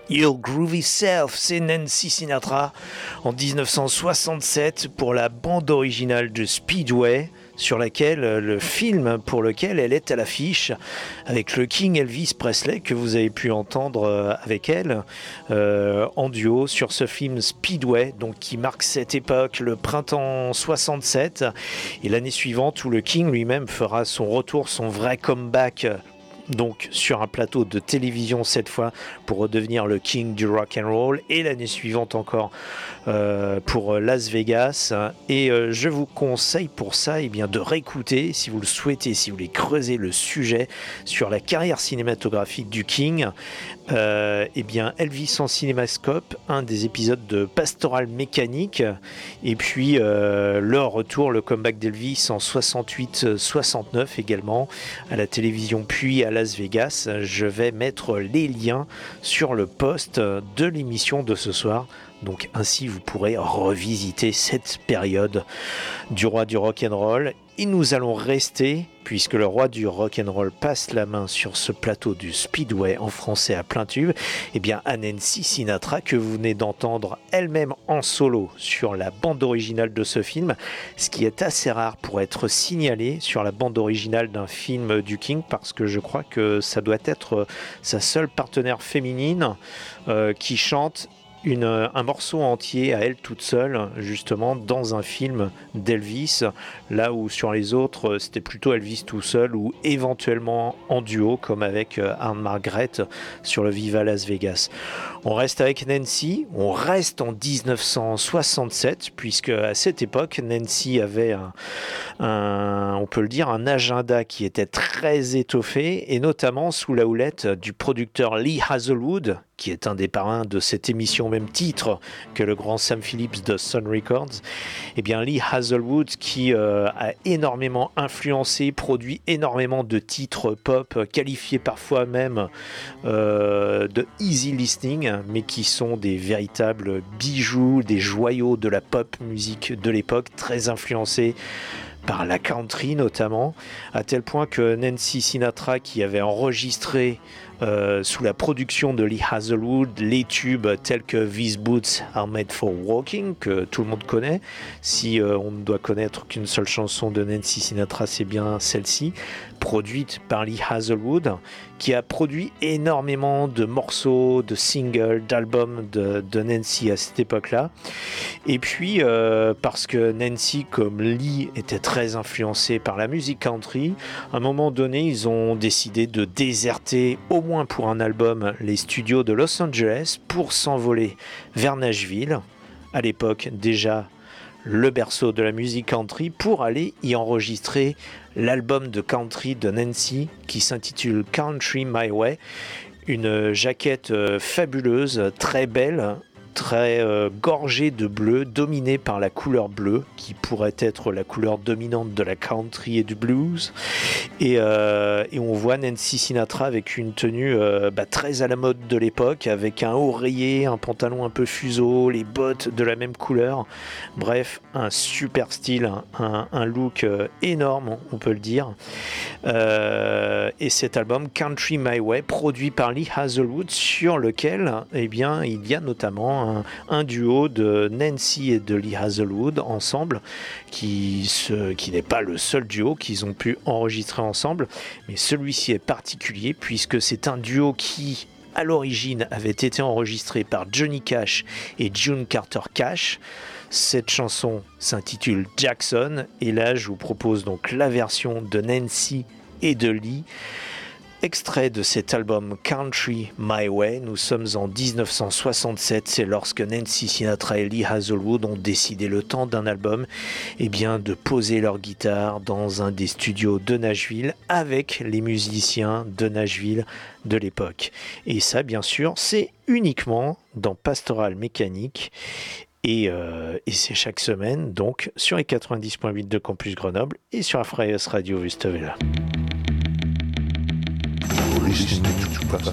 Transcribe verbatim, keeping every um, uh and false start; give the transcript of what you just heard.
Your Groovy Self, c'est Nancy Sinatra en dix-neuf cent soixante-sept pour la bande originale de Speedway, sur laquelle le film pour lequel elle est à l'affiche avec le King Elvis Presley que vous avez pu entendre avec elle euh, en duo sur ce film Speedway, donc qui marque cette époque, le printemps soixante-sept, et l'année suivante où le King lui-même fera son retour, son vrai comeback, donc sur un plateau de télévision cette fois pour redevenir le king du rock and roll, et l'année suivante encore euh, pour Las Vegas. Et euh, je vous conseille pour ça eh bien, de réécouter, si vous le souhaitez, si vous voulez creuser le sujet sur la carrière cinématographique du King, euh, eh bien Elvis en cinémascope, un des épisodes de Pastoral Mécanique, et puis euh, le retour, le comeback d'Elvis en soixante-huit soixante-neuf également à la télévision puis à Las Vegas. Je vais mettre les liens sur le post de l'émission de ce soir, donc ainsi vous pourrez revisiter cette période du roi du rock'n'roll. Et nous allons rester, puisque le roi du rock'n'roll passe la main sur ce plateau du Speedway en français à plein tube, eh bien à Nancy Sinatra, que vous venez d'entendre elle-même en solo sur la bande originale de ce film, ce qui est assez rare pour être signalé sur la bande originale d'un film du King, parce que je crois que ça doit être sa seule partenaire féminine euh, qui chante Une, un morceau entier à elle toute seule, justement dans un film d'Elvis, là où sur les autres c'était plutôt Elvis tout seul ou éventuellement en duo comme avec Anne Margaret sur le Viva Las Vegas. On reste avec Nancy, on reste en dix-neuf cent soixante-sept, puisque à cette époque Nancy avait un, un, on peut le dire, un agenda qui était très étoffé, et notamment sous la houlette du producteur Lee Hazlewood, qui est un des parrains de cette émission, même titre que le grand Sam Phillips de Sun Records. Eh bien, Lee Hazlewood, qui euh, a énormément influencé, produit énormément de titres pop, qualifiés parfois même euh, de easy listening, mais qui sont des véritables bijoux, des joyaux de la pop musique de l'époque, très influencés par la country notamment, à tel point que Nancy Sinatra, qui avait enregistré Euh, sous la production de Lee Hazlewood les tubes tels que These Boots Are Made for Walking, que tout le monde connaît, si euh, on ne doit connaître qu'une seule chanson de Nancy Sinatra, c'est bien celle-ci, produite par Lee Hazlewood, qui a produit énormément de morceaux, de singles, d'albums de, de Nancy à cette époque-là. Et puis euh, parce que Nancy comme Lee était très influencée par la musique country, à un moment donné ils ont décidé de déserter au moins pour un album les studios de Los Angeles pour s'envoler vers Nashville, à l'époque déjà le berceau de la musique country, pour aller y enregistrer l'album de country de Nancy qui s'intitule Country My Way, une jaquette fabuleuse, très belle, très euh, gorgée de bleu, dominée par la couleur bleue, qui pourrait être la couleur dominante de la country et du blues. Et, euh, et on voit Nancy Sinatra avec une tenue euh, bah, très à la mode de l'époque, avec un haut rayé, un pantalon un peu fuseau, les bottes de la même couleur. Bref, un super style, un, un look euh, énorme, on peut le dire. Euh, et cet album Country My Way, produit par Lee Hazlewood, sur lequel eh bien, il y a notamment Un, un duo de Nancy et de Lee Hazlewood ensemble, qui, se, qui n'est pas le seul duo qu'ils ont pu enregistrer ensemble, mais celui-ci est particulier puisque c'est un duo qui à l'origine avait été enregistré par Johnny Cash et June Carter Cash. Cette chanson s'intitule Jackson, et là je vous propose donc la version de Nancy et de Lee, extrait de cet album Country My Way. Nous sommes en dix-neuf cent soixante-sept, c'est lorsque Nancy Sinatra et Lee Hazlewood ont décidé, le temps d'un album, eh bien, de poser leur guitare dans un des studios de Nashville avec les musiciens de Nashville de l'époque. Et ça, bien sûr, c'est uniquement dans Pastoral Mécanique. Et, euh, et c'est chaque semaine, donc, sur les quatre-vingt-dix virgule huit de Campus Grenoble et sur la Freies Radio Wustavella. Listening to Pastor